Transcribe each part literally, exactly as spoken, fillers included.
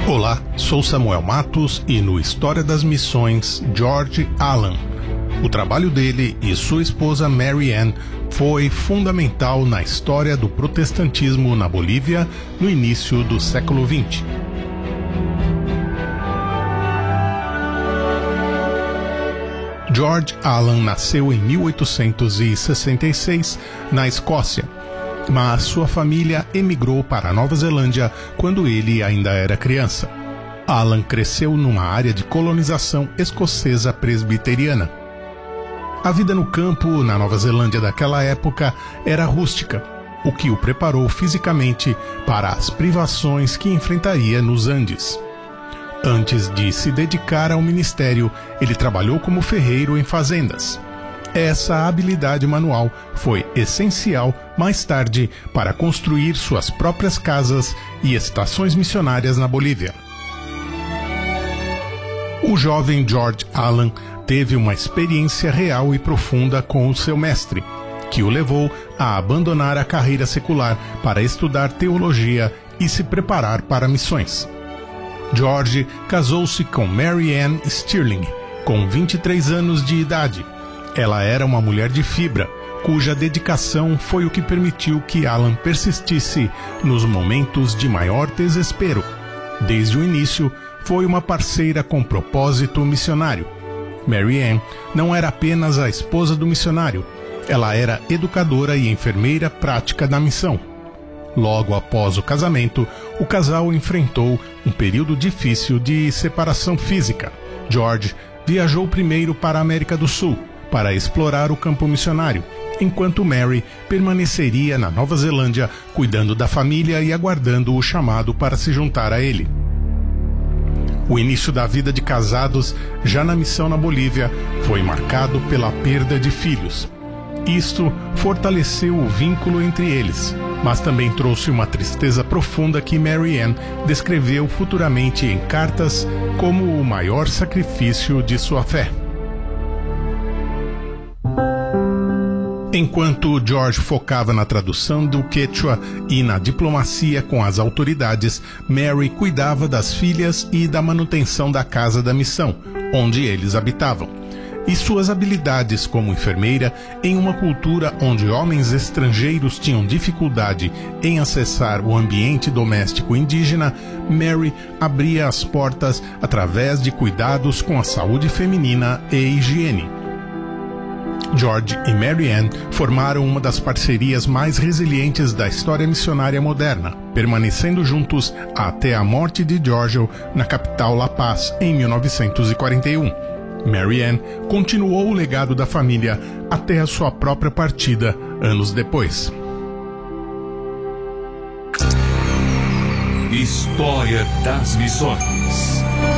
Olá, sou Samuel Matos e no História das Missões, George Allen. O trabalho dele e sua esposa Mary Ann foi fundamental na história do protestantismo na Bolívia no início do século vinte. George Allen nasceu em mil oitocentos e sessenta e seis na Escócia, mas sua família emigrou para a Nova Zelândia quando ele ainda era criança. Allen cresceu numa área de colonização escocesa presbiteriana. A vida no campo na Nova Zelândia daquela época era rústica, o que o preparou fisicamente para as privações que enfrentaria nos Andes. Antes de se dedicar ao ministério, ele trabalhou como ferreiro em fazendas. Essa habilidade manual foi essencial mais tarde para construir suas próprias casas e estações missionárias na Bolívia. O jovem George Allen teve uma experiência real e profunda com o seu mestre, que o levou a abandonar a carreira secular para estudar teologia e se preparar para missões. George casou-se com Mary Ann Stirling, com vinte e três anos de idade. Ela era uma mulher de fibra, cuja dedicação foi o que permitiu que Allen persistisse nos momentos de maior desespero. Desde o início, foi uma parceira com propósito missionário. Mary Ann não era apenas a esposa do missionário, ela era educadora e enfermeira prática da missão. Logo após o casamento, o casal enfrentou um período difícil de separação física. George viajou primeiro para a América do Sul, para explorar o campo missionário, enquanto Mary permaneceria na Nova Zelândia, cuidando da família e aguardando o chamado para se juntar a ele. O início da vida de casados, já na missão na Bolívia, foi marcado pela perda de filhos. Isto fortaleceu o vínculo entre eles, mas também trouxe uma tristeza profunda que Mary Ann descreveu futuramente em cartas como o maior sacrifício de sua fé. Enquanto George focava na tradução do Quechua e na diplomacia com as autoridades, Mary cuidava das filhas e da manutenção da casa da missão, onde eles habitavam. E suas habilidades como enfermeira, em uma cultura onde homens estrangeiros tinham dificuldade em acessar o ambiente doméstico indígena, Mary abria as portas através de cuidados com a saúde feminina e higiene. George e Mary Ann formaram uma das parcerias mais resilientes da história missionária moderna, permanecendo juntos até a morte de George na capital La Paz em mil novecentos e quarenta e um. Mary Ann continuou o legado da família até a sua própria partida anos depois. História das Missões.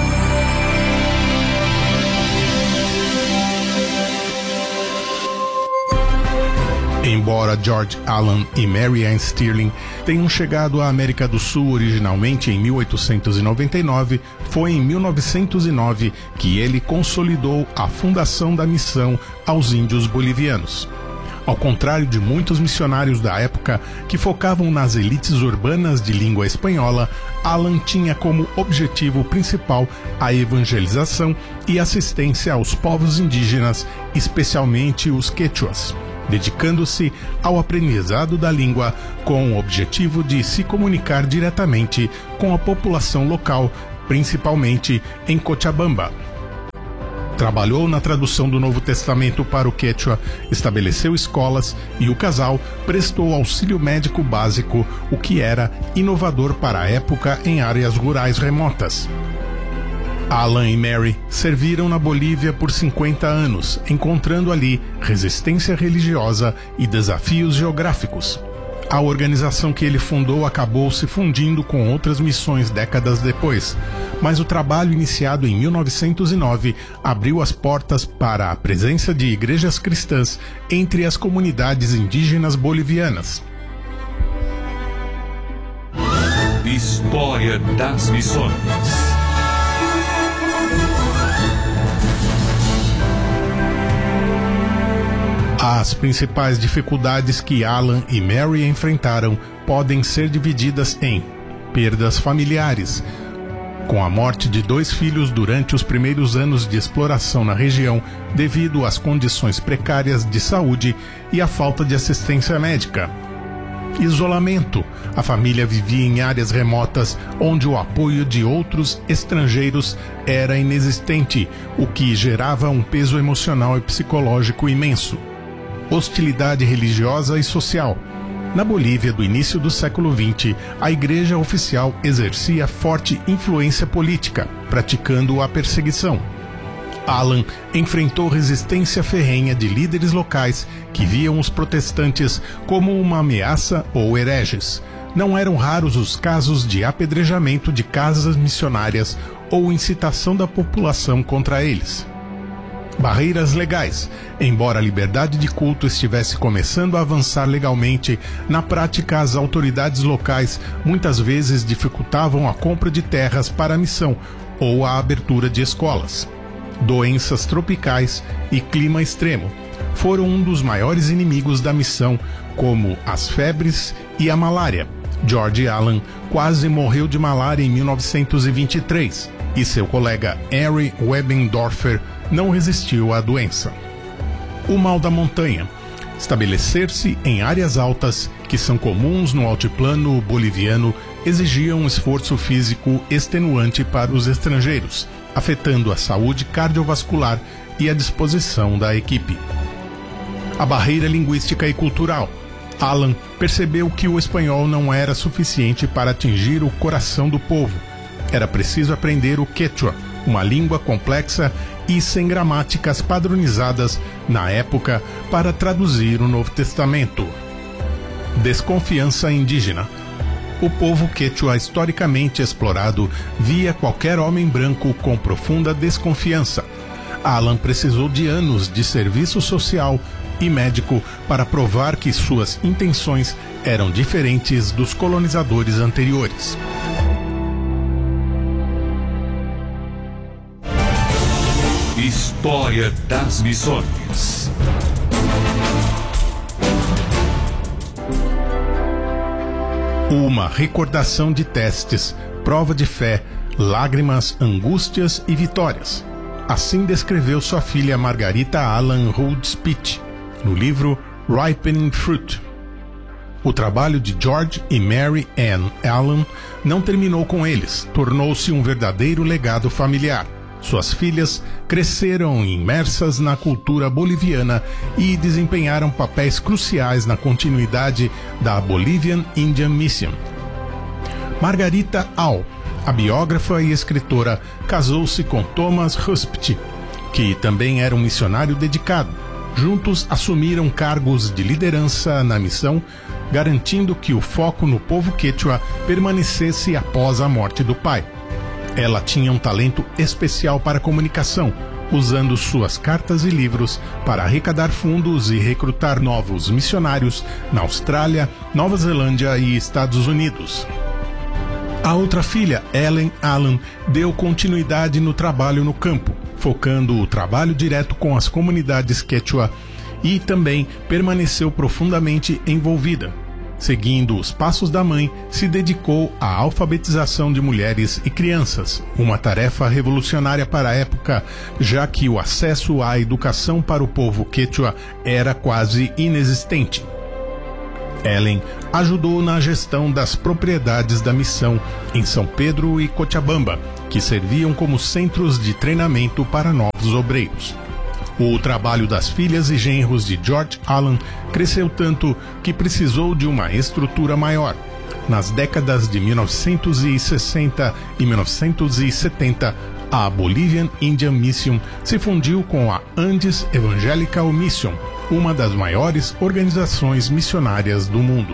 Embora George Allen e Mary Ann Stirling tenham chegado à América do Sul originalmente em mil oitocentos e noventa e nove, foi em mil novecentos e nove que ele consolidou a fundação da missão aos índios bolivianos. Ao contrário de muitos missionários da época que focavam nas elites urbanas de língua espanhola, Allen tinha como objetivo principal a evangelização e assistência aos povos indígenas, especialmente os quechuas, dedicando-se ao aprendizado da língua com o objetivo de se comunicar diretamente com a população local, principalmente em Cochabamba. Trabalhou na tradução do Novo Testamento para o Quechua, estabeleceu escolas e o casal prestou auxílio médico básico, o que era inovador para a época em áreas rurais remotas. Allen e Mary serviram na Bolívia por cinquenta anos, encontrando ali resistência religiosa e desafios geográficos. A organização que ele fundou acabou se fundindo com outras missões décadas depois, mas o trabalho iniciado em mil novecentos e nove abriu as portas para a presença de igrejas cristãs entre as comunidades indígenas bolivianas. História das Missões. As principais dificuldades que Allen e Mary enfrentaram podem ser divididas em perdas familiares. Com a morte de dois filhos durante os primeiros anos de exploração na região, devido às condições precárias de saúde e à falta de assistência médica. Isolamento. A família vivia em áreas remotas onde o apoio de outros estrangeiros era inexistente, o que gerava um peso emocional e psicológico imenso. Hostilidade religiosa e social. Na Bolívia do início do século vinte, a igreja oficial exercia forte influência política, praticando a perseguição. Alan enfrentou resistência ferrenha de líderes locais que viam os protestantes como uma ameaça ou hereges. Não eram raros os casos de apedrejamento de casas missionárias ou incitação da população contra eles. Barreiras legais. Embora a liberdade de culto estivesse começando a avançar legalmente, na prática as autoridades locais muitas vezes dificultavam a compra de terras para a missão ou a abertura de escolas. Doenças tropicais e clima extremo foram um dos maiores inimigos da missão, como as febres e a malária. George Allen quase morreu de malária em mil novecentos e vinte e três e seu colega Henry Webendorfer não resistiu à doença. O mal da montanha. Estabelecer-se em áreas altas, que são comuns no altiplano boliviano, exigia um esforço físico extenuante para os estrangeiros, afetando a saúde cardiovascular e a disposição da equipe. A barreira linguística e cultural. Alan percebeu que o espanhol não era suficiente para atingir o coração do povo. Era preciso aprender o quechua, uma língua complexa e sem gramáticas padronizadas na época para traduzir o Novo Testamento. Desconfiança indígena. O povo quechua historicamente explorado via qualquer homem branco com profunda desconfiança. Alan precisou de anos de serviço social e médico para provar que suas intenções eram diferentes dos colonizadores anteriores. História das Missões. Uma recordação de testes, prova de fé, lágrimas, angústias e vitórias. Assim descreveu sua filha Margarita Allan Rhodes Pitt, no livro Ripening Fruit. O trabalho de George e Mary Ann Allan não terminou com eles, tornou-se um verdadeiro legado familiar. Suas filhas cresceram imersas na cultura boliviana e desempenharam papéis cruciais na continuidade da Bolivian Indian Mission. Margarita Al, a biógrafa e escritora, casou-se com Thomas Huspt, que também era um missionário dedicado. Juntos assumiram cargos de liderança na missão, garantindo que o foco no povo quechua permanecesse após a morte do pai. Ela tinha um talento especial para comunicação, usando suas cartas e livros para arrecadar fundos e recrutar novos missionários na Austrália, Nova Zelândia e Estados Unidos. A outra filha, Ellen Allan, deu continuidade no trabalho no campo, focando o trabalho direto com as comunidades quechua e também permaneceu profundamente envolvida. Seguindo os passos da mãe, se dedicou à alfabetização de mulheres e crianças, uma tarefa revolucionária para a época, já que o acesso à educação para o povo quechua era quase inexistente. Ellen ajudou na gestão das propriedades da missão em São Pedro e Cochabamba, que serviam como centros de treinamento para novos obreiros. O trabalho das filhas e genros de George Allan cresceu tanto que precisou de uma estrutura maior. Nas décadas de mil novecentos e sessenta e mil novecentos e setenta, a Bolivian Indian Mission se fundiu com a Andes Evangelical Mission, uma das maiores organizações missionárias do mundo.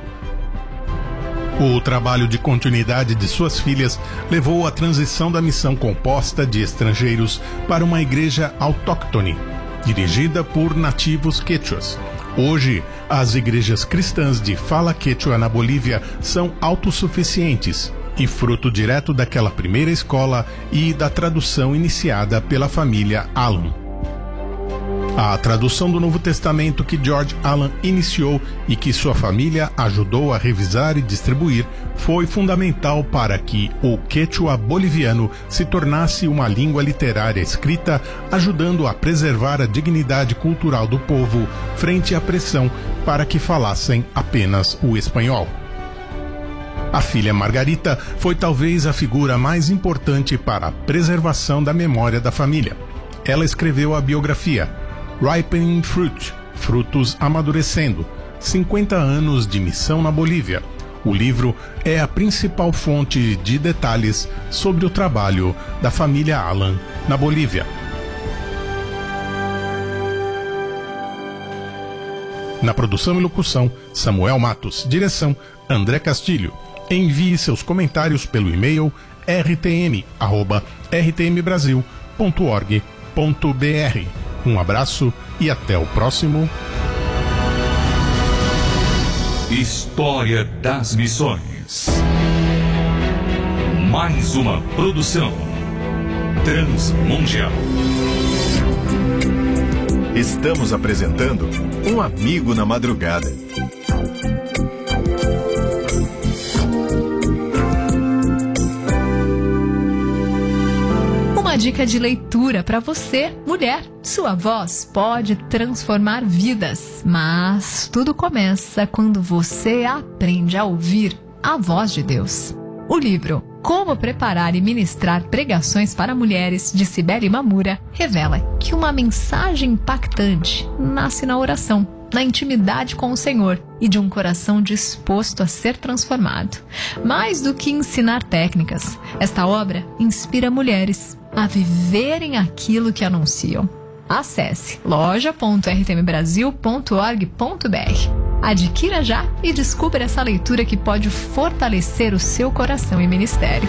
O trabalho de continuidade de suas filhas levou à transição da missão composta de estrangeiros para uma igreja autóctone, dirigida por nativos quechuas. Hoje, as igrejas cristãs de fala quechua na Bolívia são autossuficientes e fruto direto daquela primeira escola e da tradução iniciada pela família Allan. A tradução do Novo Testamento que George Allen iniciou e que sua família ajudou a revisar e distribuir foi fundamental para que o quechua boliviano se tornasse uma língua literária escrita, ajudando a preservar a dignidade cultural do povo frente à pressão para que falassem apenas o espanhol. A filha Margarita foi talvez a figura mais importante para a preservação da memória da família. Ela escreveu a biografia Ripening Fruit, Frutos Amadurecendo, cinquenta anos de missão na Bolívia. O livro é a principal fonte de detalhes sobre o trabalho da família Allen na Bolívia. Na produção e locução, Samuel Matos. Direção, André Castilho. Envie seus comentários pelo e-mail r t m arroba r t m brasil ponto org ponto b r. Um abraço e até o próximo. História das Missões. Mais uma produção Transmundial. Estamos apresentando Um Amigo na Madrugada. Uma dica de leitura para você, mulher. Sua voz pode transformar vidas, mas tudo começa quando você aprende a ouvir a voz de Deus. O livro Como Preparar e Ministrar Pregações para Mulheres, de Cibele Mamura, revela que uma mensagem impactante nasce na oração, na intimidade com o Senhor e de um coração disposto a ser transformado. Mais do que ensinar técnicas, esta obra inspira mulheres a viverem aquilo que anunciam. Acesse loja ponto r t m brasil ponto org ponto b r. Adquira já e descubra essa leitura que pode fortalecer o seu coração e ministério.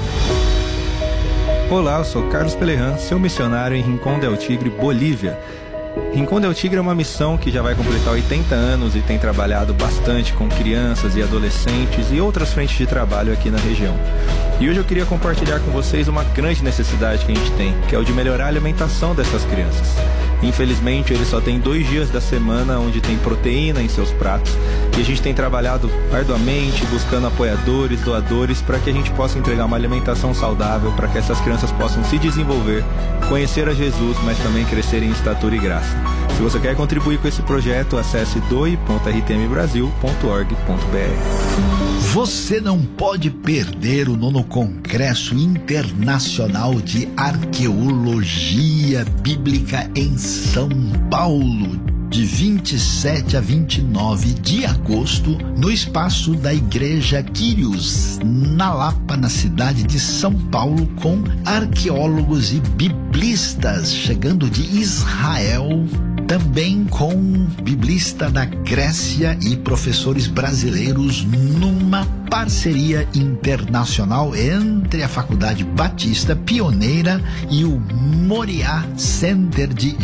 Olá, eu sou Carlos Pelerran, seu missionário em Rincón del Tigre, Bolívia. Rincón del Tigre é uma missão que já vai completar oitenta anos e tem trabalhado bastante com crianças e adolescentes e outras frentes de trabalho aqui na região. E hoje eu queria compartilhar com vocês uma grande necessidade que a gente tem, que é o de melhorar a alimentação dessas crianças. Infelizmente, eles só têm dois dias da semana onde tem proteína em seus pratos. E a gente tem trabalhado arduamente, buscando apoiadores, doadores, para que a gente possa entregar uma alimentação saudável, para que essas crianças possam se desenvolver, conhecer a Jesus, mas também crescer em estatura e graça. Se você quer contribuir com esse projeto, acesse doe ponto r t m brasil ponto org ponto b r. Você não pode perder o nono Congresso Internacional de Arqueologia Bíblica em São Paulo, de vinte e sete a vinte e nove de agosto, no espaço da Igreja Quírios, na Lapa, na cidade de São Paulo, com arqueólogos e biblistas chegando de Israel, também com biblista da Grécia e professores brasileiros, numa parceria internacional entre a Faculdade Batista Pioneira e o Moriá Center de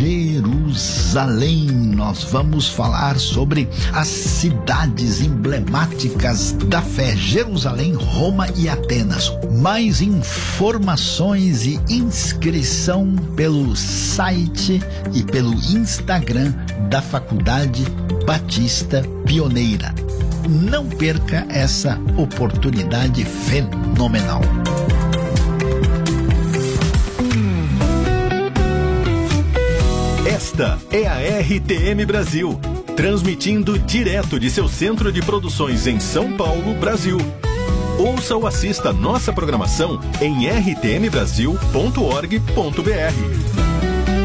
Jerusalém. Nós vamos falar sobre as cidades emblemáticas da fé: Jerusalém, Roma e Atenas. Mais informações e inscrição pelo site e pelo Instagram da Faculdade Batista Pioneira. Não perca essa oportunidade fenomenal. Esta é a R T M Brasil, transmitindo direto de seu centro de produções em São Paulo, Brasil. Ouça ou assista nossa programação em r t m brasil ponto org ponto b r.